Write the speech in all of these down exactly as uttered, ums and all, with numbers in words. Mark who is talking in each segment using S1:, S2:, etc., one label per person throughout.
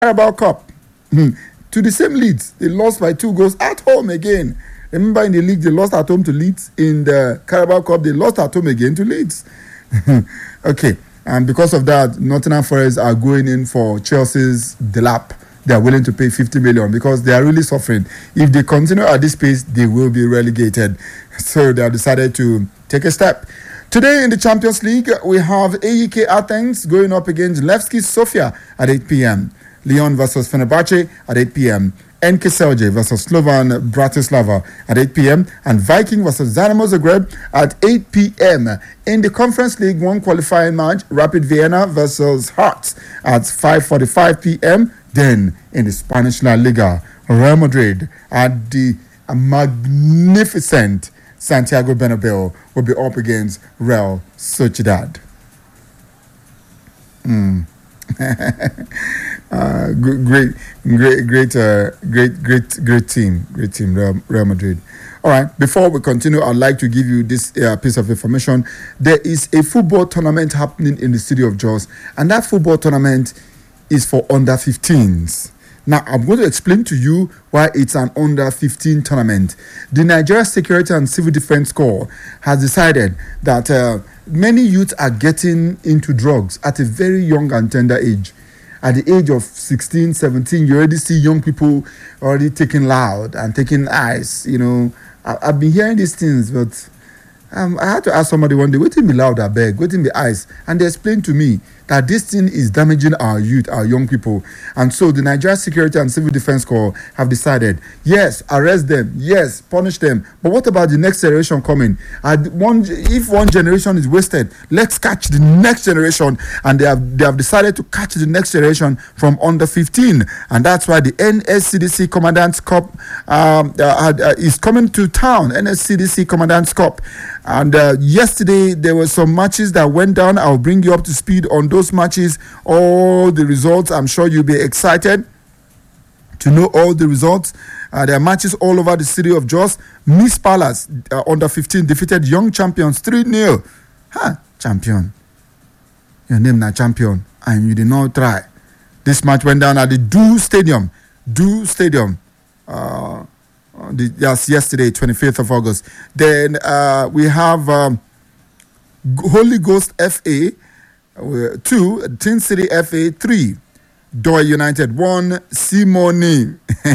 S1: Carabao Cup to the same Leeds. They lost by two goals at home again. Remember, in the league, they lost at home to Leeds. In the Carabao Cup, they lost at home again to Leeds. Okay, and because of that, Nottingham Forest are going in for Chelsea's Delap. They are willing to pay fifty million because they are really suffering. If they continue at this pace, they will be relegated. So they have decided to take a step. Today in the Champions League, we have A E K Athens going up against Levski Sofia at eight p.m. Lyon versus Fenerbahce at eight p.m. N K Celje versus Slovan Bratislava at eight p.m. and Viking versus Dynamo Zagreb at eight p.m. In the Conference League one qualifying match, Rapid Vienna versus Hearts at five forty-five p.m. Then in the Spanish La Liga, Real Madrid at the magnificent Santiago Bernabeu will be up against Real Sociedad. Mm. uh, great, great, great, uh, great, great, great team, great team, Real, Real Madrid. All right. Before we continue, I'd like to give you this uh, piece of information. There is a football tournament happening in the city of Jos, and that football tournament is for under fifteens. Now, I'm going to explain to you why it's an under fifteen tournament. The Nigeria Security and Civil Defense Corps has decided that uh, many youths are getting into drugs at a very young and tender age. At the age of sixteen, seventeen, you already see young people already taking loud and taking ice. You know, I, I've been hearing these things, but um, I had to ask somebody one day, waiting me loud, I beg, waiting me ice. And they explained to me that this thing is damaging our youth, our young people. And so the Nigeria Security and Civil Defense Corps have decided, yes, arrest them, yes, punish them. But what about the next generation coming? And one, if one generation is wasted, let's catch the next generation. And they have they have decided to catch the next generation from under fifteen. And that's why the N S C D C Commandant's Cup um, uh, uh, is coming to town, N S C D C Commandant's Cup. And uh, yesterday, there were some matches that went down. I'll bring you up to speed on those matches, all the results. I'm sure you'll be excited to know all the results. Uh, there are matches all over the city of Jos. Miss Palace, uh, under fifteen, defeated Young Champions three nil. Huh, champion. Your name now champion, and you did not try. This match went down at the Do Stadium. Do Stadium. Uh... The, yes, yesterday, twenty-fifth of August. Then uh, we have um, Holy Ghost F A uh, two, Tin City F A three, Doi United one, Simone.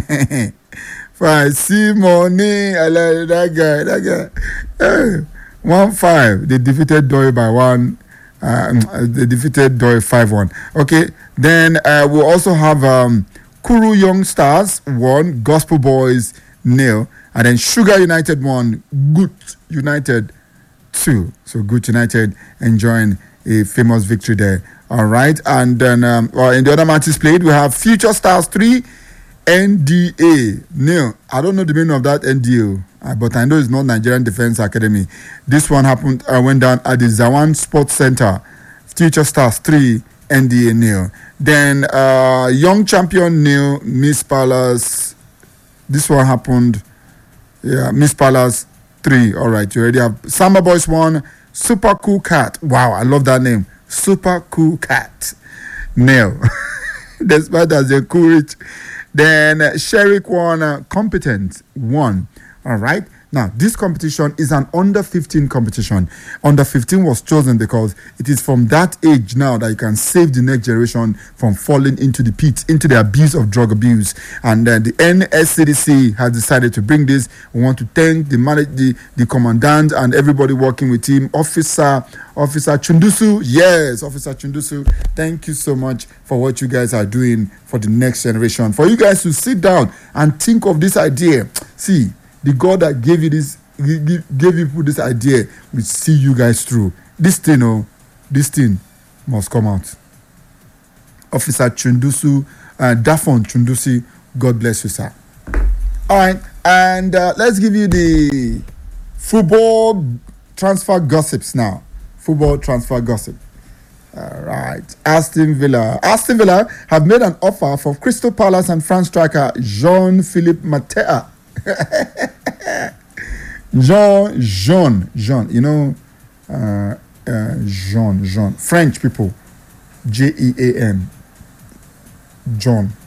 S1: Five, Simone. I like that guy. That guy. Uh, one five. They defeated Doi by one. Uh, they defeated Doi five one. Okay. Then uh, we also have um, Kuru Young Stars one, Gospel Boys nil, and then Sugar United one, Good United two. So Good United enjoying a famous victory there. All right, and then um, well, in the other matches played, we have Future Stars three, N D A nil. I don't know the meaning of that N D A, uh, but I know it's not Nigerian Defense Academy. This one happened uh, went down at the Zawan Sports Center. Future Stars three, N D A nil. Then uh, Young Champion nil, Miss Palace. This one happened, yeah, Miss Palace three. All right, you already have Samba Boys one, Super Cool Cat. Wow, I love that name. Super Cool Cat. Nil. Despite that, they're cool rich. Then uh, Sherrick one, uh, Competent one. All right. Now, this competition is an under fifteen competition. Under fifteen was chosen because it is from that age now that you can save the next generation from falling into the pit, into the abuse of drug abuse. And uh, the N S C D C has decided to bring this. We want to thank the manage, the, the commandant and everybody working with him. Officer, Officer Chundusu. Yes, Officer Chundusu. Thank you so much for what you guys are doing for the next generation. For you guys to sit down and think of this idea. See, the God that gave you this, gave you this idea, will see you guys through. This thing, oh, this thing must come out. Officer Chundusu, uh, Dafon Chundusi, God bless you, sir. All right, and uh, let's give you the football transfer gossips now. Football transfer gossip. All right, Aston Villa. Aston Villa have made an offer for Crystal Palace and France striker Jean-Philippe Mateta. Jean, Jean, Jean, you know, uh, uh, Jean, Jean, French people, J E A N. John.